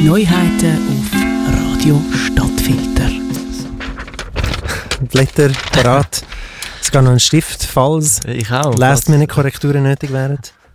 Neuheiten auf Radio Stadtfilter. Blätter parat. Es geht noch ein Stift, falls Last-Minute-Korrekturen nötig wären.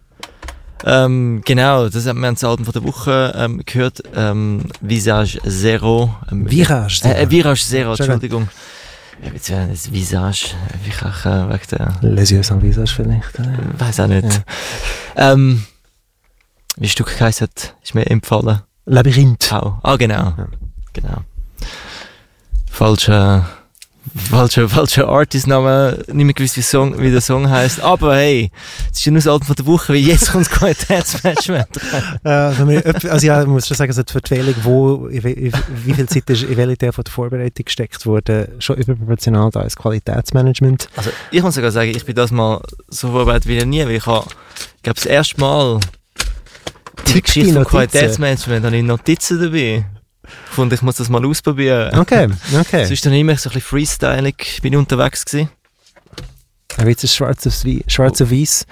Genau, das haben wir das Album von der Woche gehört. Visage Zero. Virage Zero, Entschuldigung. Jetzt wäre das Visage. Wegen der... Les yeux sans visage vielleicht. Weiß auch nicht. Ja. Wie Stück geheißen ist mir empfohlen. Labyrinth. Oh, genau. Ja. Genau. Falscher Artist-Name, nicht mehr gewusst, wie der Song heisst. Aber hey, es ist ja nur das Album von der Woche, weil jetzt kommt das Qualitätsmanagement. Ich muss schon sagen, also die Verteilung, wie viel Zeit ist in welche Teil von der Vorbereitung gesteckt wurde, schon überproportional da ist Qualitätsmanagement. Also ich muss sogar sagen, ich bin das mal so vorbereitet wie nie, weil ich glaube, das erste Mal in der Geschichte von Qualitätsmanagement habe ich Notizen dabei. Und ich muss das mal ausprobieren. Okay. Sonst dann immer so ein bisschen freestylig, bin ich unterwegs gewesen. Aber jetzt ist schwarz auf weiß.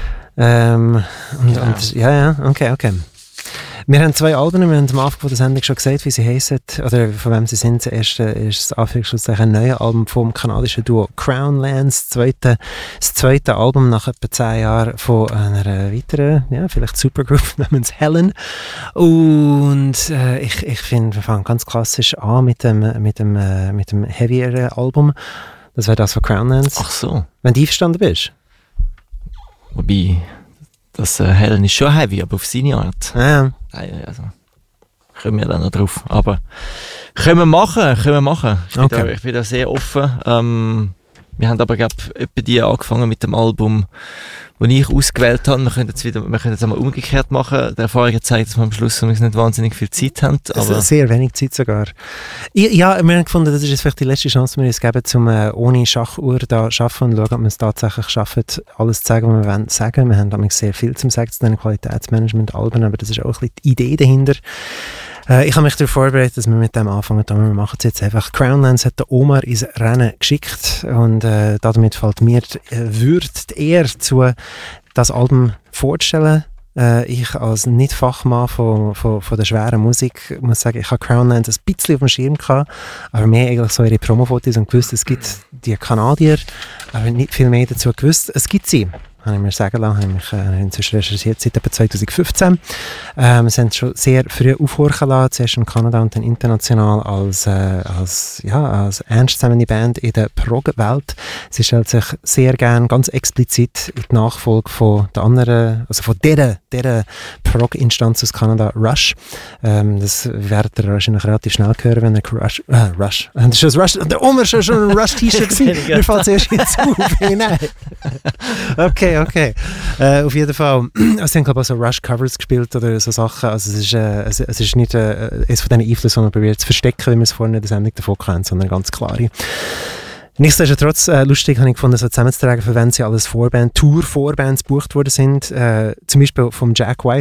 Okay. Wir haben 2 Alben, wir haben am Anfang der Sendung schon gesagt, wie sie heissen, oder von wem sie sind. Das erste ist das Anführungszeichen ein neues Album vom kanadischen Duo Crownlands. Das zweite Album nach etwa 10 Jahren von einer weiteren, vielleicht Supergroup namens Helen. Und ich finde, wir fangen ganz klassisch an mit dem heavieren Album. Das wäre das von Crownlands. Ach so. Wenn du einverstanden bist. Wobei, das Helen ist schon heavy, aber auf seine Art. Ja. Also, kommen wir dann noch drauf. Aber können wir machen. Ich bin da sehr offen. Wir haben aber, glaube ich, etwa die angefangen mit dem Album, das ich ausgewählt habe. Wir können jetzt einmal umgekehrt machen. Die Erfahrung zeigt, dass wir am Schluss nicht wahnsinnig viel Zeit haben. Aber sehr wenig Zeit sogar. Wir haben gefunden, das ist jetzt vielleicht die letzte Chance, die wir uns geben, um ohne Schachuhr da arbeiten und schauen, ob wir es tatsächlich schaffen, alles zu sagen, was wir wollen sagen. Wir haben damals sehr viel zu sagen zu den Qualitätsmanagement-Alben, aber das ist auch ein bisschen die Idee dahinter. Ich habe mich darauf vorbereitet, dass wir mit dem anfangen. Wir machen es jetzt einfach. Crownlands hat den Omar ins Rennen geschickt und damit fällt mir die Ehre zu, das Album vorzustellen. Ich als Nicht-Fachmann von der schweren Musik muss sagen, ich habe Crownlands ein bisschen auf dem Schirm gehabt, aber mehr eigentlich so ihre Promo-Fotos und gewusst, es gibt die Kanadier, aber nicht viel mehr dazu gewusst. Es gibt sie. Habe ich mir sagen lassen, habe ich inzwischen recherchiert, seit etwa 2015. Wir sind schon sehr früh aufhorchen lassen, zuerst in Kanada und dann international als ernstzunehmende Band in der Prog-Welt. Sie stellt sich sehr gern ganz explizit in die Nachfolge von der anderen, also von dieser Prog-Instanz aus Kanada, Rush. Das werdet ihr wahrscheinlich relativ schnell hören, wenn ihr Rush. Das ist das Rush. Der Omer war schon ein Rush-T-Shirt gewesen. Mir fällt es erst jetzt auf. Nein. Okay. Auf jeden Fall. Also, ich habe auch so Rush-Covers gespielt oder so Sachen. Also es ist nicht eines von diesen Einflüssen, sondern probiert zu verstecken, wie wir es vorhin in der Sendung davon kennen, sondern ganz klare. Nichtsdestotrotz, lustig habe ich gefunden, so zusammenzutragen, für wenn sie alles Tour-Vorbands gebucht worden sind. Zum Beispiel vom Jack White,